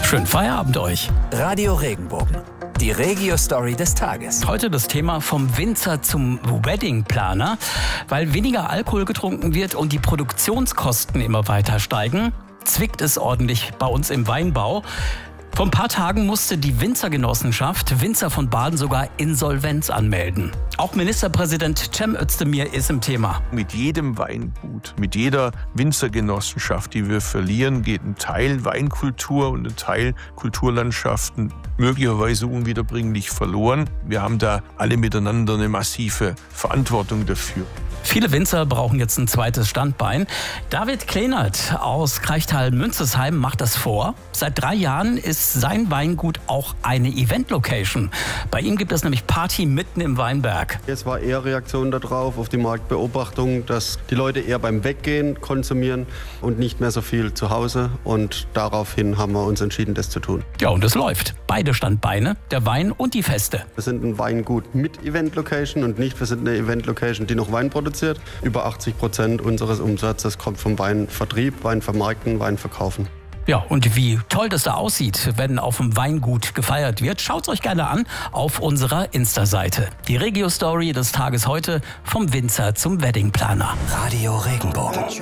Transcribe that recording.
Schönen Feierabend euch. Radio Regenbogen, die Regio-Story des Tages. Heute das Thema vom Winzer zum Weddingplaner. Weil weniger Alkohol getrunken wird und die Produktionskosten immer weiter steigen, zwickt es ordentlich bei uns im Weinbau. Vor ein paar Tagen musste die Winzergenossenschaft Winzer von Baden sogar Insolvenz anmelden. Auch Ministerpräsident Cem Özdemir ist im Thema. Mit jedem Weingut, mit jeder Winzergenossenschaft, die wir verlieren, geht ein Teil Weinkultur und ein Teil Kulturlandschaften möglicherweise unwiederbringlich verloren. Wir haben da alle miteinander eine massive Verantwortung dafür. Viele Winzer brauchen jetzt ein zweites Standbein. David Kleinert aus Krechtal-Münzesheim macht das vor. Seit 3 Jahren ist sein Weingut auch eine Event-Location. Bei ihm gibt es nämlich Party mitten im Weinberg. Es war eher Reaktion darauf, auf die Marktbeobachtung, dass die Leute eher beim Weggehen konsumieren und nicht mehr so viel zu Hause. Und daraufhin haben wir uns entschieden, das zu tun. Ja, und es läuft. Beide Standbeine, der Wein und die Feste. Wir sind ein Weingut mit Event-Location und nicht, wir sind eine Event-Location, die noch Wein produziert. Über 80% unseres Umsatzes kommt vom Weinvertrieb, Weinvermarkten, Weinverkaufen. Ja, und wie toll das da aussieht, wenn auf dem Weingut gefeiert wird, schaut's euch gerne an auf unserer Insta-Seite. Die Regio-Story des Tages heute vom Winzer zum Weddingplaner. Radio Regenbogen.